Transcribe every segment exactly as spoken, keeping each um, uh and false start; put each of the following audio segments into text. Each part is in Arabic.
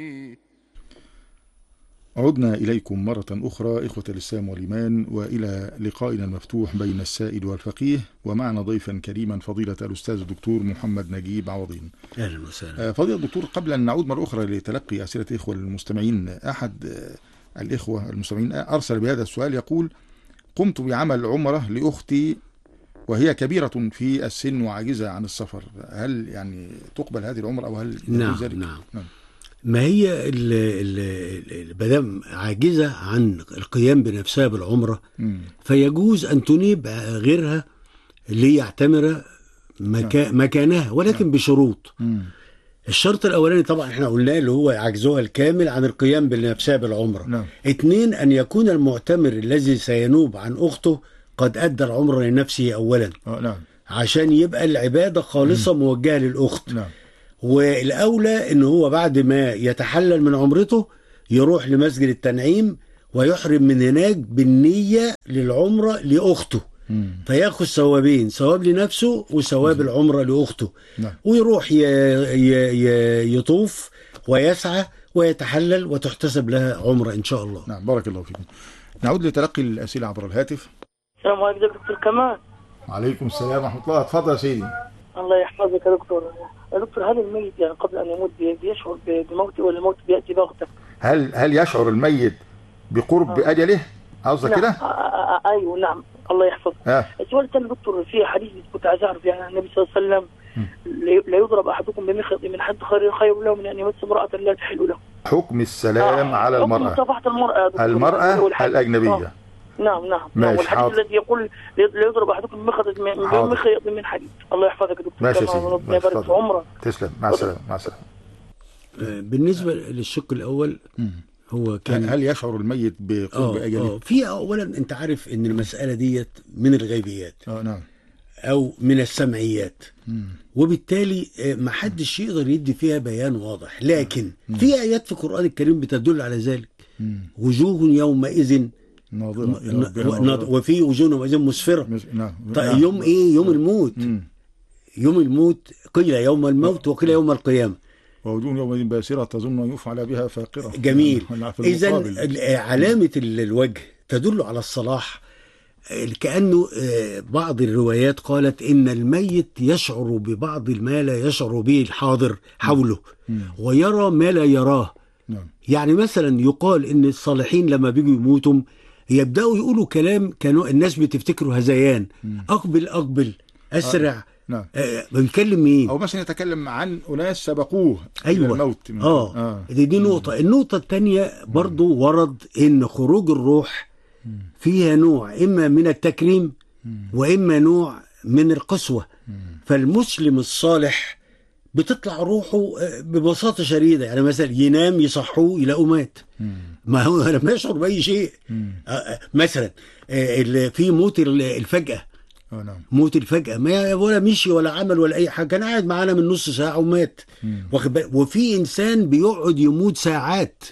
عدنا إليكم مرة أخرى إخوة الإسلام والإيمان، وإلى لقائنا المفتوح بين السائل والفقيه، ومعنا ضيفا كريما فضيلة الأستاذ الدكتور محمد نجيب عوضين. أهلا وسهلا. فضيلة الدكتور، قبل أن نعود مرة أخرى لتلقي أسئلة الإخوة المستمعين، أحد الإخوة المستمعين أرسل بهذا السؤال يقول: قمت بعمل عمرة لأختي وهي كبيرة في السن وعاجزة عن السفر، هل يعني تقبل هذه العمرة أو هل نعم ذلك؟ نعم نعم ما هي بدام عاجزة عن القيام بنفسها بالعمرة م. فيجوز أن تنيب غيرها ليعتمر مكا مكانها، ولكن م. بشروط. م. الشرط الأولاني طبعا احنا قلناه اللي هو عجزها الكامل عن القيام بنفسها بالعمرة. نعم. اثنين، أن يكون المعتمر الذي سينوب عن أخته قد أدى العمرة لنفسه أولا. أه نعم. عشان يبقى العبادة خالصة م. موجهة للأخت. نعم. والأولى إن هو بعد ما يتحلل من عمرته يروح لمسجد التنعيم ويحرم من هناك بالنية للعمرة لأخته، مم. فياخذ ثوابين، ثواب لنفسه وثواب مم. العمرة لأخته. نعم. ويروح ي... ي... يطوف ويسعى ويتحلل وتحتسب لها عمرة إن شاء الله. نعم، بارك الله فيكم. نعود لتلقي الأسئلة عبر الهاتف. السلام عليكم دكتور كمال. وعليكم السلام ورحمة الله، اتفضل يا سيدي. الله يحفظك يا دكتور. يا دكتور، هل الميت يعني قبل أن يموت بيشعر بموته ولا الموت بيأتي بغتة؟ هل هل يشعر الميت بقرب آه. أجله؟ قصدك نعم. كده؟ آه آه آه أيوه نعم، الله يحفظك. آه. السؤال الثاني دكتور، في حديث كنت عايز أعرف يعني النبي صلى الله عليه وسلم لا يضرب أحدكم بمخيط من حد خير خير له من أن يمس امرأة لا تحل له. حكم السلام آه. على المرأة. حكم مصافحة المرأة. المرأة الأجنبية. آه. نعم نعم نعم. والحديث الذي يقول لا يضرب احدكم بمخيط بمخيط من حديد. الله يحفظك يا دكتور. ماشي يا سيدي، ربنا يبارك في عمرك. تسلم، مع السلامه. مع السلامه. بالنسبه للشق الاول، هو كان هل يشعر الميت بقرب اجله؟ اه في اولا انت عارف ان المساله ديت من الغيبيات اه نعم او من السمعيات، مم. وبالتالي ما حدش يقدر يدي فيها بيان واضح، لكن مم. في ايات في القران الكريم بتدل على ذلك. مم. وجوه يومئذ ناظرة وفي وجوه يومئذ مسفرة. نعم. طيب يوم ايه؟ يوم الموت. مم. يوم الموت قيل يوم الموت وقيل يوم القيامة. ووجوه يومئذ باسرة تظن أن يفعل بها فاقرة. جميل. إذن علامة الوجه تدل على الصلاح، كأنه بعض الروايات قالت إن الميت يشعر ببعض ما لا يشعر به الحاضر حوله، مم. ويرى ما لا يراه. نعم. يعني مثلا يقال إن الصالحين لما بيجوا يموتوا يبدأوا يقولوا كلام كانوا الناس بتفتكروا هذيان، أقبل أقبل أسرع. آه. نعم. آه بنكلم مين؟ أو مثلا يتكلم عن أناس سبقوه أيوة. إلى الموت. آه. آه. دي, دي نقطة. النقطة الثانية برضو ورد إن خروج الروح فيها نوع إما من التكريم وإما نوع من القسوة. فالمسلم الصالح بتطلع روحه ببساطة شديدة، يعني مثلا ينام يصحوه يلاقوه مات، ما هو لما يشعر بأي شيء. مثلا في موت الفجأة، موت الفجأة ما ولا مشي ولا عمل ولا أي حاجة، كان قاعد معانا من نص ساعة ومات. وفي إنسان بيقعد يموت ساعات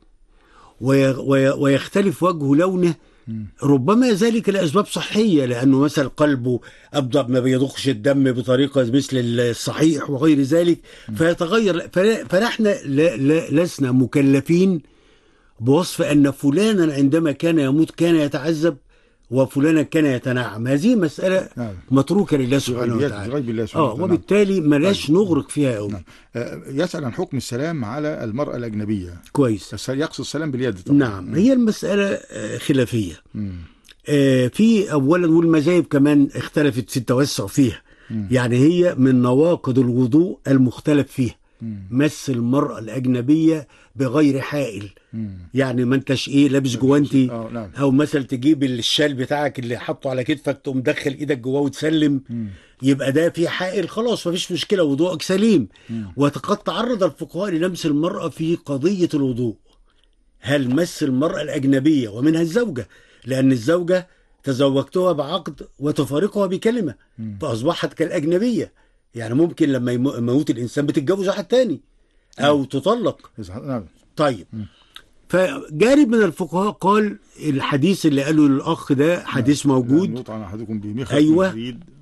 ويختلف وجهه لونه، ربما ذلك لأسباب صحية، لأنه مثلا قلبه أبدأ ما بيضخش الدم بطريقة مثل الصحيح وغير ذلك، فيتغير. فنحن لسنا مكلفين بوصف أن فلانا عندما كان يموت كان يتعذب وفلانا كان يتنعم. هذه مسألة نعم. متروكة لله سبحانه وتعالى، اه وبالتالي ملاش نغرق فيها قوي. نعم. آه يسأل عن حكم السلام على المرأة الأجنبية. كويس. يقصد السلام باليد طبعا. نعم. مم. هي المسألة خلافية. آه في أولا، والمذاهب كمان اختلفت في التوسع فيها. مم. يعني هي من نواقض الوضوء المختلف فيها. مم. مس المرأة الأجنبية بغير حائل. مم. يعني ما انتش ايه لابس جوانتي أو, نعم. او مثلا تجيب الشال بتاعك اللي حطه على كتفك تقوم دخل ايدك جواه وتسلم. مم. يبقى ده في حائل، خلاص مفيش مشكله، وضوءك سليم. مم. وقد تعرض الفقهاء للمس المرأة في قضية الوضوء، هل مس المرأة الأجنبية ومنها الزوجة، لأن الزوجة تزوجتها بعقد وتفارقها بكلمة. مم. فأصبحت كالأجنبية، يعني ممكن لما يموت الإنسان بتتجوز واحد تاني أو تطلق. نعم. طيب. مم. فجارب من الفقهاء قال الحديث اللي قاله للأخ ده حديث موجود. يطعن أحدكم بمخيط أيوة. من حديد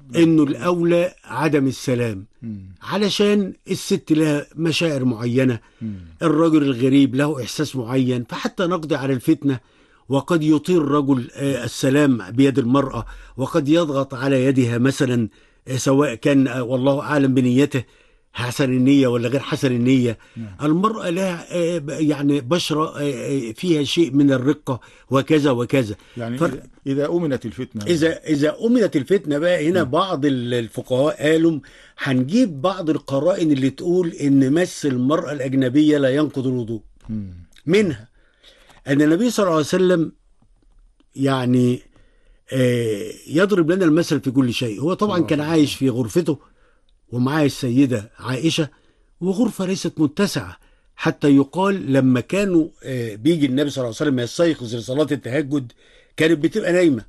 انه الاولى عدم السلام، علشان الست لها مشاعر معينة، الرجل الغريب له احساس معين، فحتى نقضي على الفتنة. وقد يطير الرجل السلام بيد المرأة، وقد يضغط على يدها مثلا، سواء كان والله اعلم بنيته حسن النية ولا غير حسن النية. المرأة لها يعني بشرة فيها شيء من الرقة وكذا وكذا. يعني ف... إذا أمنت الفتنة، إذا إذا أمنت الفتنة بقى هنا م. بعض الفقهاء قالوا هنجيب بعض القرائن اللي تقول إن مس المرأة الأجنبية لا ينقض الوضوء. منها أن النبي صلى الله عليه وسلم يعني يضرب لنا المثل في كل شيء. هو طبعا كان عايش في غرفته ومعاه السيدة عائشة، وغرفة ليست متسعة، حتى يقال لما كانوا بيجي النبي صلى الله عليه وسلم يستيقظ لصلاة التهجد كانت بتبقى نايمة،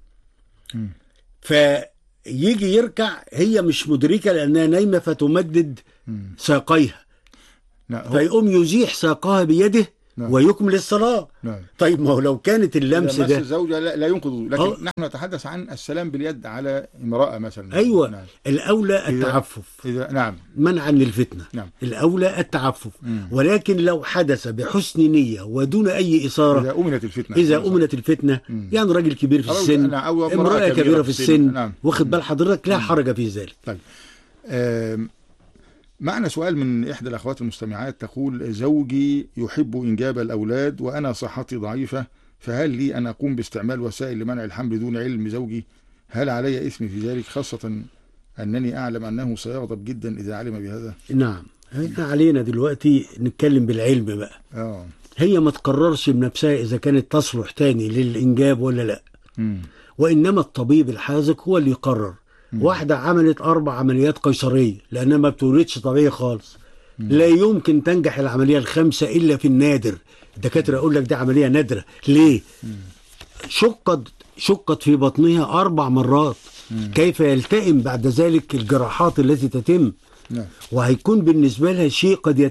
فيجي يركع هي مش مدركة لأنها نايمة، فتمدد ساقيها، فيقوم يزيح ساقها بيده ويكمل الصلاة. نعم. طيب ما هو لو كانت اللمس ده الزوجة لا, لا ينقض، لكن أه؟ نحن نتحدث عن السلام باليد على امرأة مثلا. أيوة. نعم. الأولى التعفف إذا إذا نعم منعا للفتنة. نعم. الأولى التعفف. مم. ولكن لو حدث بحسن نية ودون أي إثارة، إذا أمنت الفتنة إذا أمنت الفتنة مم. يعني راجل كبير في السن، امرأة كبيرة في السن، نعم. واخد بال حضرتك، لا حرج في ذلك. طيب آه معنا سؤال من إحدى الأخوات المستمعات، تقول: زوجي يحب إنجاب الأولاد وأنا صحتي ضعيفة، فهل لي أن أقوم باستعمال وسائل لمنع الحمل دون علم زوجي؟ هل علي إثم في ذلك، خاصة أنني أعلم أنه سيغضب جدا إذا علم بهذا؟ نعم، احنا علينا دلوقتي نتكلم بالعلم بقى. آه. هي ما تقررش بنفسها إذا كانت تصلح تاني للإنجاب ولا لا، م. وإنما الطبيب الحاذق هو اللي يقرر. واحدة عملت أربع عمليات قيصرية لأنها ما بتولدش طبيعي خالص، مم. لا يمكن تنجح العملية الخامسة إلا في النادر. الدكاترة يقول لك دي عملية نادرة. ليه؟ مم. شقت شقت في بطنها أربع مرات. مم. كيف يلتئم بعد ذلك الجراحات التي تتم؟ مم. وهيكون بالنسبة لها شيء قد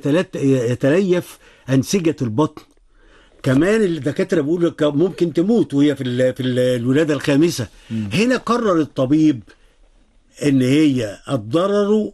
يتليف أنسجة البطن. كمان الدكاترة بيقولوا ممكن تموت وهي في في الولادة الخامسة. مم. هنا قرر الطبيب ان هي الضرر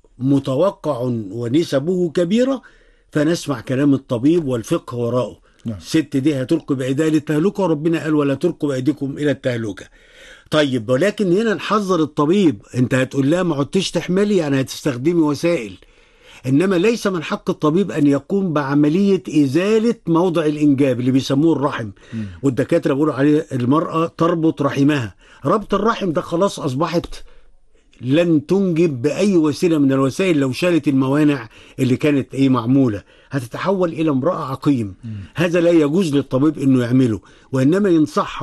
متوقع ونسبه كبيرة، فنسمع كلام الطبيب والفقه وراءه. نعم. الست دي هتلقي بأيديها للتهلكة، وربنا قال: ولا تلقوا بأيديكم إلى التهلكة. طيب ولكن هنا نحذر الطبيب، انت هتقول لها ما عدتش تحملي يعني هتستخدمي وسائل، انما ليس من حق الطبيب ان يقوم بعملية ازالة موضع الانجاب اللي بيسموه الرحم. م. والدكاترة بيقولوا عليه المرأة تربط رحمها. ربط الرحم ده خلاص اصبحت لن تنجب بأي وسيلة من الوسائل لو شالت الموانع اللي كانت ايه معمولة، هتتحول إلى امرأة عقيم. م. هذا لا يجوز للطبيب انه يعمله، وإنما ينصحها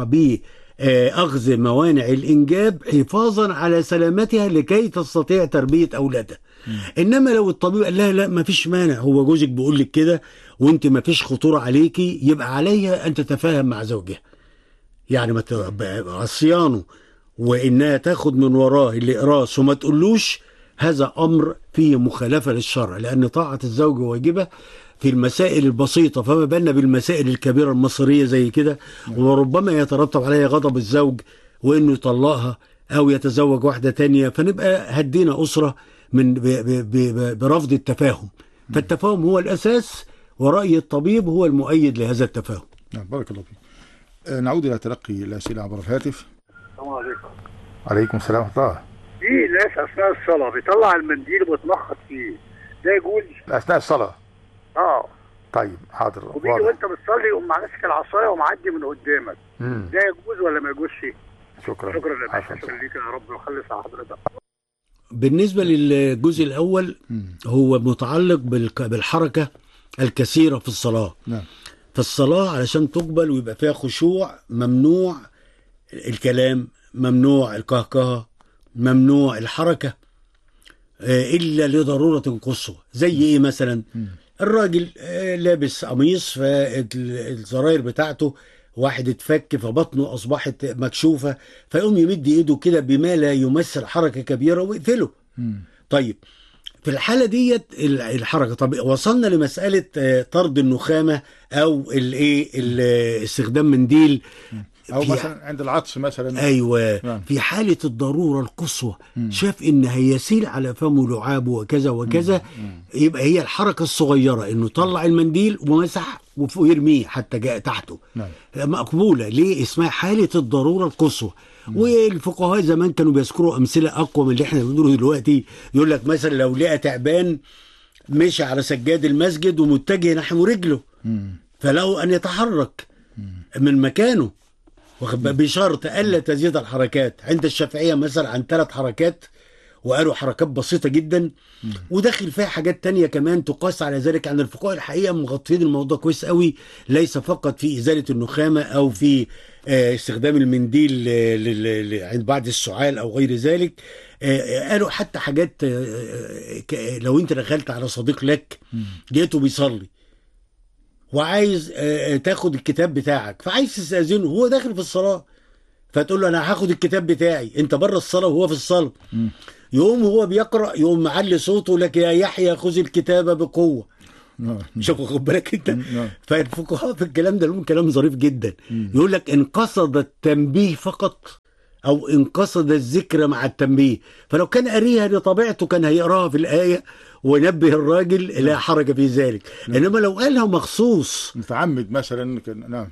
بأخذ موانع الإنجاب حفاظا على سلامتها لكي تستطيع تربية أولادها. م. إنما لو الطبيب قال لها لا ما فيش مانع، هو جوزك بيقول لك كده وانت ما فيش خطورة عليكي، يبقى عليها أن تتفاهم مع زوجها، يعني ما عصيانه وإنها تاخد من وراه الإقراص وما تقولوش، هذا أمر فيه مخالفة للشرع، لأن طاعة الزوج واجبة في المسائل البسيطة، فما بالنا بالمسائل الكبيرة المصيرية زي كده، وربما يترتب عليها غضب الزوج وإنه يطلقها أو يتزوج واحدة تانية، فنبقى هدينا أسرة من ب ب ب برفض التفاهم. فالتفاهم هو الأساس، ورأي الطبيب هو المؤيد لهذا التفاهم. نعم، بارك الله فيك. نعود إلى تلقي الأسئلة عبر الهاتف. السلام عليكم. عليكم السلام ورحمة الله. في ناس اثناء الصلاه بيطلع المنديل وبيتنخط فيه، ده يجوز؟ اثناء الصلاه؟ اه. طيب حاضر. وبيجي وانت بتصلي يقوم ماسك العصايه ومعدي من قدامك، مم. ده يجوز ولا ما يجوزش؟ شكرا. شكرا لك. شكرا ليك يا رب ويخلص على حضرتك. بالنسبه للجزء الاول، مم. هو متعلق بالحركه الكثيره في الصلاه. نعم. فالصلاه علشان تقبل ويبقى فيها خشوع ممنوع الكلام، ممنوع القهقه، ممنوع الحركة إلا لضرورة قصوى. زي إيه مثلا؟ الراجل لابس قميص فالزراير بتاعته واحد اتفك فبطنه أصبحت مكشوفة، فيقوم يمد إيده كده بما لا يمثل حركة كبيرة ويقفله. طيب في الحالة ديت الحركة، طب وصلنا لمسألة طرد النخامة أو الايه استخدام منديل، او مثلا عند العطس مثلا. ايوه نعم. في حاله الضروره القصوى مم. شاف ان هيسيل على فمه لعابه وكذا وكذا مم. يبقى هي الحركه الصغيره انه طلع المنديل ومسح ويرميه حتى جاء تحته نعم. مقبوله. ليه؟ اسمها حاله الضروره القصوى. والفقهاء زمان كانوا بيذكروا امثله اقوى من اللي احنا بنقوله دلوقتي. يقول لك مثلا لو لقى تعبان مشي على سجاد المسجد ومتجه نحو رجله مم. فله ان يتحرك مم. من مكانه بشرط الا تزيد الحركات. عند الشافعيه مثلا عن ثلاث حركات، وقالوا حركات بسيطه جدا مم. وداخل فيها حاجات تانية كمان تقاس على ذلك. عن الفقهاء الحقيقه مغطين الموضوع كويس قوي، ليس فقط في ازاله النخامه او في استخدام المنديل عند بعد السعال او غير ذلك. قالوا حتى حاجات لو انت دخلت على صديق لك لقيته بيصلي وعايز تاخد الكتاب بتاعك، فعايز تستأذنه هو داخل في الصلاة، فتقول له انا هاخد الكتاب بتاعي، انت بره الصلاة وهو في الصلاة. يقوم هو بيقرأ يقوم معلي صوته لك يا يحيى خذ الكتاب بقوة. مش واخد بالك انت؟ فالفقهاء في الكلام ده لهم كلام ظريف جدا. يقول لك ان قصد التنبيه فقط او ان قصد الذكر مع التنبيه، فلو كان قاريها لطبيعته كان هيقراها في الآية ونبه الراجل لا حرج في ذلك. انما لو قالها مخصوص متعمد مثلا كان نعم.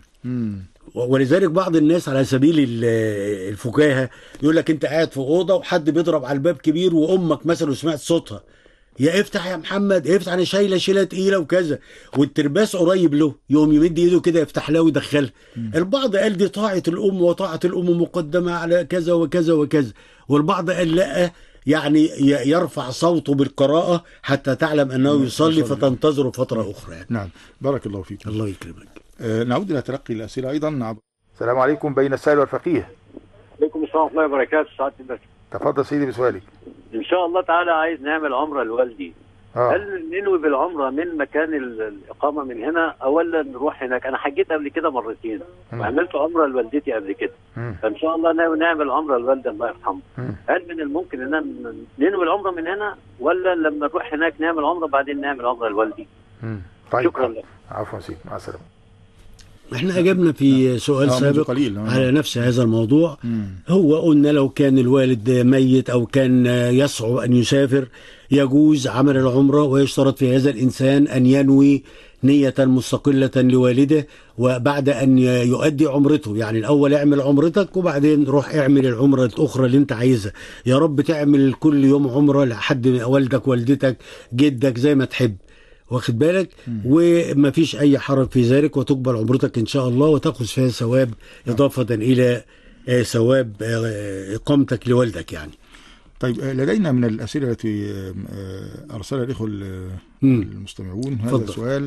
ولذلك بعض الناس على سبيل الفكاهه يقول لك انت قاعد في اوضه وحد بيضرب على الباب كبير وامك مثلا وسمعت صوتها، يا افتح يا محمد افتح انا شايله شيله تقيله وكذا، والترباس قريب له، يقوم يمد ايده كده يفتح لها ويدخلها. البعض قال دي طاعه الام وطاعه الام مقدمه على كذا وكذا وكذا، والبعض قال لا يعني يرفع صوته بالقراءة حتى تعلم أنه يصلي فتنتظر فترة أخرى يعني. نعم بارك الله فيك. الله يكرمك. آه نعود إلى تلقي الأسئلة أيضا. نعم. السلام عليكم بين السائل والفقيه. عليكم السلام ورحمة الله وبركاته. سعادة الباشا. تفضل سيدي بسؤالك. إن شاء الله تعالى عايز نعمل عمرة لوالدي. آه. هل ننوي بالعمرة من مكان الإقامة من هنا أو ولا نروح هناك؟ أنا حجيت قبل كده مرتين وعملت عمرة لوالدتي قبل كده، مم. فإن شاء الله ناوي نعمل عمرة لوالدي الله يرحمه. مم. هل من الممكن إن ننوي العمرة من هنا ولا لما نروح هناك نعمل عمرة بعدين نعمل عمرة لوالدي؟ طيب. شكرا لك. عفوا سيدي مع السلامة. احنا اجبنا في سؤال سابق على نفس هذا الموضوع. مم. هو قلنا لو كان الوالد ميت او كان يصعب ان يسافر يجوز عمل العمرة، ويشترط في هذا الانسان ان ينوي نية مستقلة لوالده وبعد ان يؤدي عمرته. يعني الاول اعمل عمرتك وبعدين روح اعمل العمرة الاخرى اللي انت عايزها. يا رب تعمل كل يوم عمرة لحد والدك والدتك جدك زي ما تحب، واخد بالك؟ وما فيش اي حرج في ذلك، وتقبل عمرتك ان شاء الله وتاخذ فيها ثواب اضافه الى ثواب اقامتك لوالدك يعني. طيب لدينا من الاسئله التي ارسلها الاخوه المستمعون هذا فضل. سؤال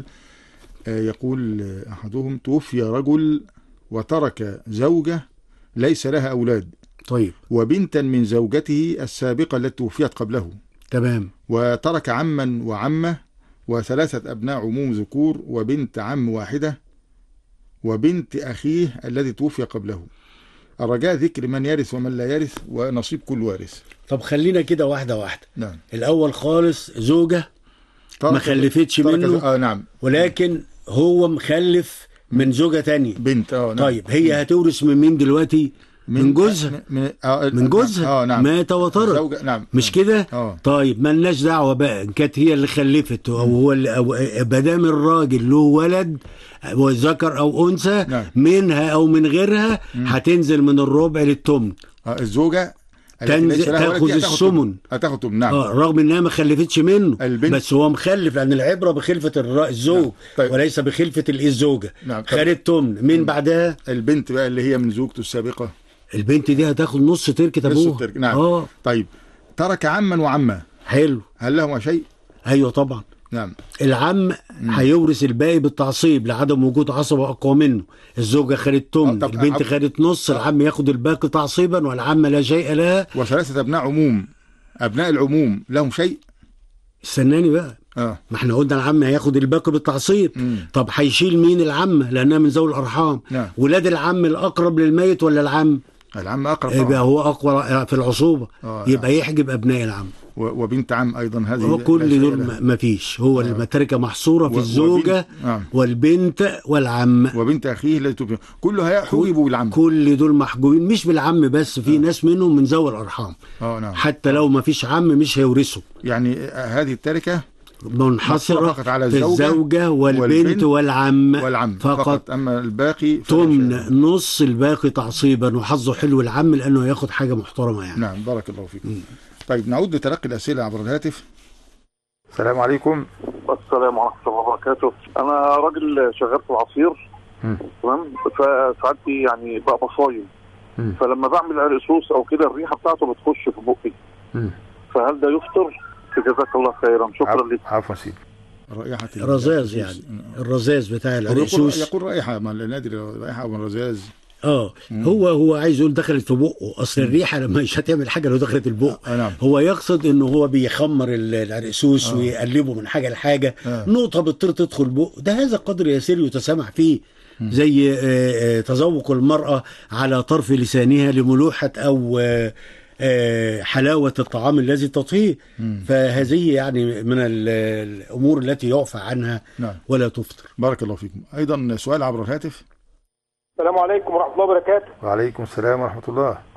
يقول احدهم: توفي رجل وترك زوجه ليس لها اولاد، طيب، وبنتا من زوجته السابقه التي توفيت قبله، تمام، وترك عما وعمه وثلاثة أبناء عموم ذكور وبنت عم واحدة وبنت أخيه الذي توفي قبله. الرجاء ذكر من يرث ومن لا يرث ونصيب كل وارث. طب خلينا كده واحدة واحدة. نعم. الأول خالص زوجة ما خلفتش منه. آه نعم. ولكن هو مخلف من زوجة تانية بنت. آه نعم. طيب هي هتورث من مين دلوقتي؟ من, من جوزها. من, آه من جوزها. آه نعم. مات وترك. نعم. مش كده؟ آه. طيب مالناش دعوة بقى ان كانت هي اللي خلفت او هو اللي بدام الراجل له ولد وذكر او انثى، نعم. منها او من غيرها مم. هتنزل من الربع للثمن. آه الزوجة تنزل تاخذ الثمن. هتاخد ثمن. نعم. اه رغم انها ما خلفتش منه البنت. بس هو مخلف، لان العبره بخلفه الزوج. نعم. طيب. وليس بخلفه الزوجه. نعم. خدت ثمن. مين بعدها؟ البنت بقى اللي هي من زوجته السابقه. البنت دي هتاخد نص تركه ابوها. نص تركه. نعم. اه طيب ترك عما وعمه. حلو. هل لهما شيء؟ ايوه طبعا. نعم. العم هيورث الباقي بالتعصيب لعدم وجود عصبه اقوى منه. الزوجه خدت ثمن، البنت خدت نص، العم ياخد الباقي تعصيبا والعم لا شيء لها. وثلاثه ابناء عموم، ابناء العموم لهم شيء؟ استناني بقى. اه ما احنا قلنا العم هياخد الباقي بالتعصيب. مم. طب هيشيل مين؟ العم لانها من ذوي الارحام. نعم. ولاد العم الاقرب للميت ولا العم؟ العم اقرب. يبقى هو اقوى في العصوبه. آه يبقى نعم. يحجب ابناء العم. وبنت عم أيضا. هذه هو كل دول ما فيش، هو آه. المتركة محصورة في الزوجة آه. والبنت والعم وبنت أخيه التي تبقى كلها حجبوا بالعم. كل دول محجوبين، مش بالعم بس، في آه. ناس منهم من ذوي الأرحام آه نعم. حتى لو ما فيش عم مش هيورثوا. يعني هذه التركة منحصرة فقط على في الزوجة والبنت, والبنت والعم والعم فقط, فقط. أما الباقي تمن نص الباقي تعصيبا، وحظه حلو العم لأنه ياخد حاجة محترمة يعني. نعم بارك الله فيكم. م. طيب نعود لتلقي الأسئلة عبر الهاتف. السلام عليكم. السلام ورحمة الله وبركاته. أنا راجل شغال في العصير تمام، فساعات يعني بقى بصايم، فلما بعمل عرقسوس أو كده الريحة بتاعته بتخش في بقي، فهل ده يفطر؟ جزاك الله خيرا، شكرا لك. عفوا سيدي. رائحة الرذاذ يعني الرذاذ بتاع العرقسوس، يقول رائحة ما نادر رائحة من الرذاذ. اه هو هو عايز يقول دخلت في بقه، اصل الريحه لما مش هتعمل حاجه لو دخلت البق. آه نعم. هو يقصد انه هو بيخمر العرقسوس آه. ويقلبه من حاجه لحاجه آه. نقطه بتطير تدخل بقه، ده هذا قدر يسير يتسامح فيه. م. زي آه تذوق المراه على طرف لسانها لملوحه او آه حلاوة الطعام الذي تطهيه، فهذه يعني من الأمور التي يعفى عنها نعم. ولا تفطر. بارك الله فيكم. أيضا سؤال عبر الهاتف. السلام عليكم ورحمة الله وبركاته. وعليكم السلام ورحمة الله.